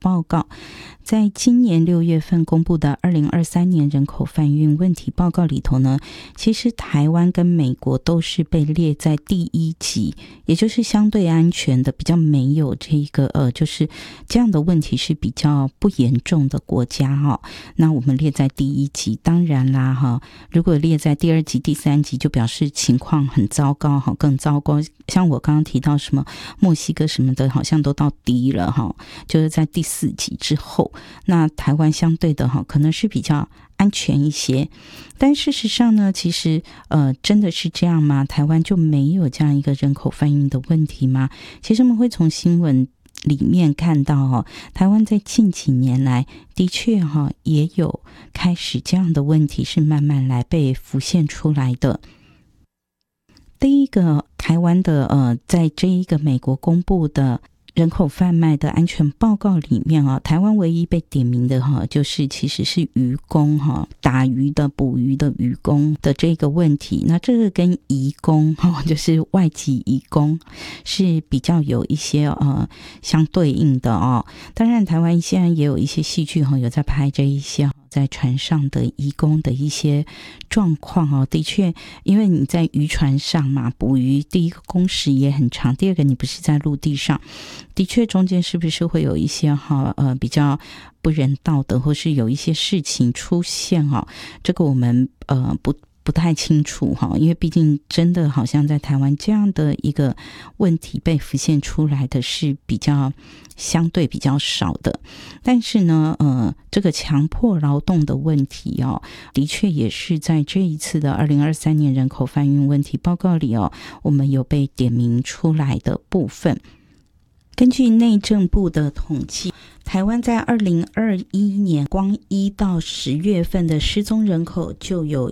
报告。在今年6月份公布的2023年人口贩运问题报告里头呢，其实台湾跟美国都是被列在第1级，也就是相对安全的，比较没有这个就是这样的问题是比较不严重的国家哈。那我们列在第1级，当然啦哈，如果列在第2级、第3级，就表示情况很糟糕哈，更糟糕。像我刚刚提到什么墨西哥什么的，好像都到D了哈，就是在第4级之后。那台湾相对的可能是比较安全一些，但事实上呢，其实真的是这样吗？台湾就没有这样一个人口贩运的问题吗？其实我们会从新闻里面看到台湾在近几年来的确也有开始这样的问题是慢慢来被浮现出来的。第一个，台湾的在这一个美国公布的人口贩卖的安全报告里面台湾唯一被点名的就是其实是渔工打鱼的捕鱼的渔工的这个问题。那这个跟移工就是外籍移工是比较有一些相对应的当然台湾现在也有一些戏剧有在拍这一些在船上的移工的一些状况的确，因为你在渔船上嘛捕鱼，第一个工时也很长，第二个你不是在陆地上，的确中间是不是会有一些比较不人道的，或是有一些事情出现这个我们不太清楚因为毕竟真的好像在台湾这样的一个问题被浮现出来的是比较相对比较少的。但是呢这个强迫劳动的问题的确也是在这一次的2023年人口贩运问题报告里我们有被点名出来的部分。根据内政部的统计，台湾在2021年光1到10月份的失踪人口就有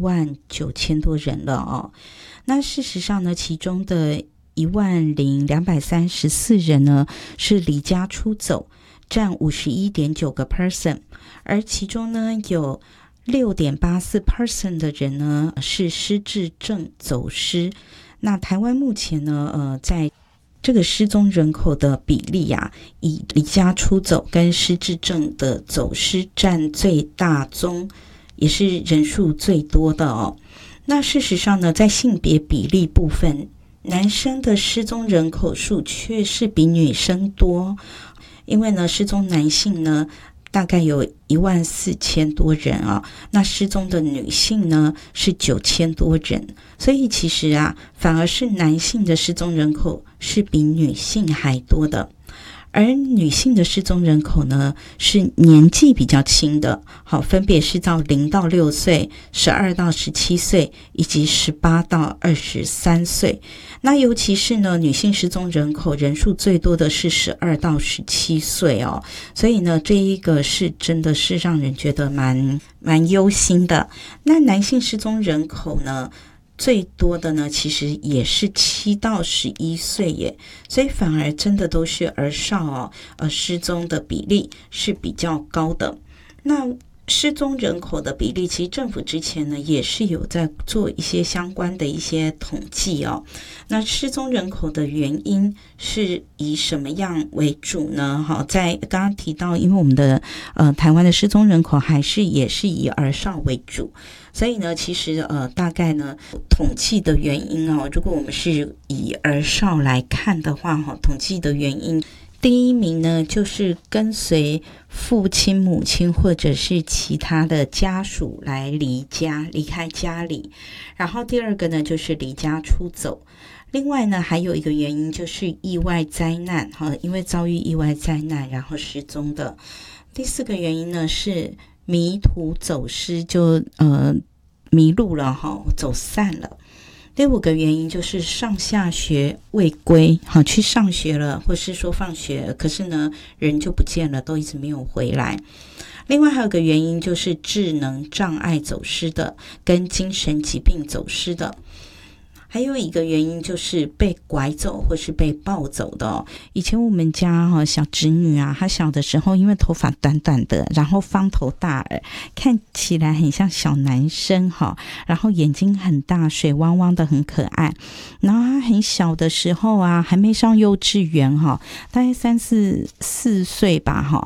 19000多人了那事实上呢，其中的10234人呢是离家出走，占 51.9%， 而其中呢有 6.84% 的人呢是失智症走失。那台湾目前呢在这个失踪人口的比例以离家出走跟失智症的走失占最大宗，也是人数最多的那事实上呢，在性别比例部分，男生的失踪人口数却是比女生多，因为呢，失踪男性呢大概有14000多人那失踪的女性呢是9000多人，所以其实反而是男性的失踪人口是比女性还多的。而女性的失踪人口呢是年纪比较轻的，分别是到0到6岁、12到17岁以及18到23岁。那尤其是呢，女性失踪人口人数最多的是12到17岁所以呢，这一个是真的是让人觉得蛮忧心的。那男性失踪人口呢最多的呢其实也是7到11岁耶，所以反而真的都是儿少失踪的比例是比较高的。那失踪人口的比例，其实政府之前呢也是有在做一些相关的一些统计那失踪人口的原因是以什么样为主呢？在刚刚提到，因为我们的台湾的失踪人口也是以儿少为主，所以呢，其实大概呢统计的原因如果我们是以儿少来看的话统计的原因，第一名呢就是跟随父亲母亲或者是其他的家属来离开家里，然后第二个呢就是离家出走，另外呢还有一个原因就是意外灾难因为遭遇意外灾难然后失踪的，第四个原因呢是迷途走失，就迷路了走散了，第五个原因就是上下学未归去上学了，或是说放学可是呢人就不见了，都一直没有回来。另外还有个原因就是智能障碍走失的跟精神疾病走失的，还有一个原因就是被拐走或是被抱走的以前我们家小侄女她小的时候因为头发短短的，然后方头大耳，看起来很像小男生然后眼睛很大，水汪汪的，很可爱。然后她很小的时候还没上幼稚园大概3、4岁吧